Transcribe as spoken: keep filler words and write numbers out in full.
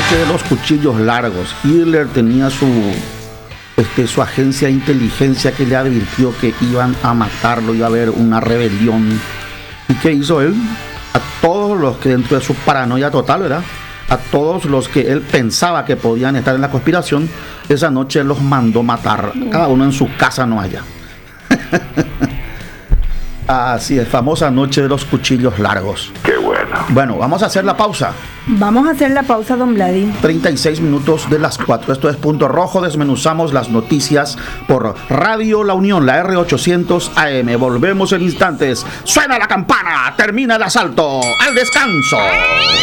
noche de los cuchillos largos. Hitler tenía su, este, su agencia de inteligencia que le advirtió que iban a matarlo, iba a haber una rebelión. ¿Y qué hizo él? A todos los que dentro de su paranoia total, ¿verdad? A todos los que él pensaba que podían estar en la conspiración, esa noche los mandó matar, cada uno en su casa, no allá. Así es, famosa noche de los cuchillos largos. Qué bueno. Bueno, vamos a hacer la pausa. Vamos a hacer la pausa, don Vladi. treinta y seis minutos de las cuatro. Esto es Punto Rojo. Desmenuzamos las noticias por Radio La Unión, la R ochocientos A M. Volvemos en instantes. Suena la campana. Termina el asalto. Al descanso.